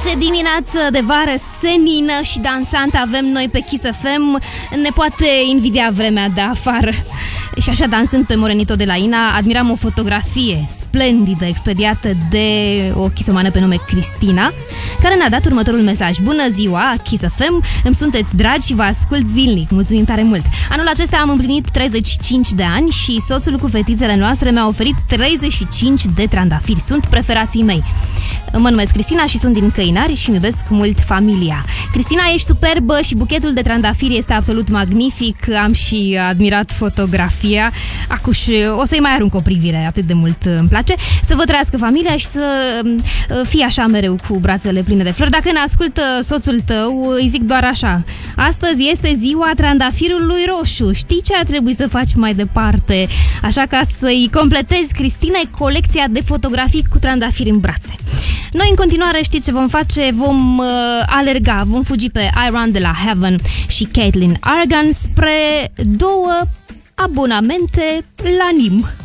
Ce dimineață de vară senină și dansantă avem noi pe Kiss FM. Ne poate invidia vremea de afară. Și așa, dansând pe Morenito de la Ina, admiram o fotografie splendidă expediată de o chisomană pe nume Cristina, care ne-a dat următorul mesaj: bună ziua, Kiss FM, îmi sunteți dragi și vă ascult zilnic. Mulțumim tare mult. Anul acesta am împlinit 35 de ani și soțul cu fetițele noastre mi-a oferit 35 de trandafiri. Sunt preferații mei. Mă numesc Cristina și sunt din Căinari și îmi iubesc mult familia. Cristina, ești superbă și buchetul de trandafiri este absolut magnific. Am și admirat fotografia. Acuș, o să-i mai arunc o privire, atât de mult îmi place. Să vă trăiască familia și să fie așa mereu cu brațele pline de flori. Dacă ne ascultă soțul tău, îi zic doar așa: astăzi este ziua trandafirului roșu. Știi ce ar trebui să faci mai departe? Așa, ca să-i completezi Cristinei colecția de fotografii cu trandafiri în brațe. Noi în continuare știți ce vom face? Vom alerga, vom fugi pe I Run de la Heaven și Caitlin Argan spre 2 abonamente la NIM.